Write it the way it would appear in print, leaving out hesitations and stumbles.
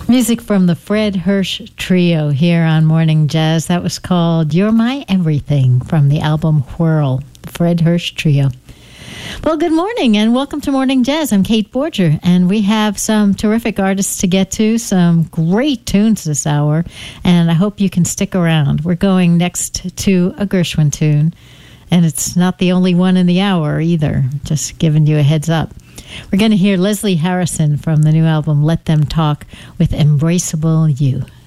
Music from the Fred Hirsch Trio here on Morning Jazz. That was called You're My Everything from the album Whirl, the Fred Hirsch Trio. Well, good morning and welcome to Morning Jazz. I'm Kate Borger, and we have some terrific artists to get to, some great tunes this hour, and I hope you can stick around. We're going next to a Gershwin tune, and it's not the only one in the hour either, just giving you a heads up. We're going to hear Leslie Harrison from the new album Let Them Talk with Embraceable You.